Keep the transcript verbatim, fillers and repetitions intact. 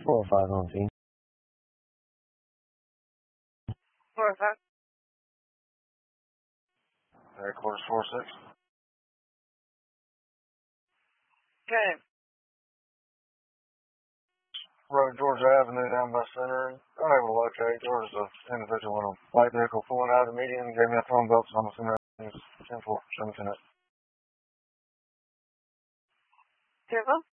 four oh five on team. Four oh five. Air quarters four six. Okay. Road Georgia Avenue down by Center. Unable to locate. There was an individual in a light vehicle pulling out of the median and gave me a phone belt, so I'm assuming it was ten four. Show me ten. Careful.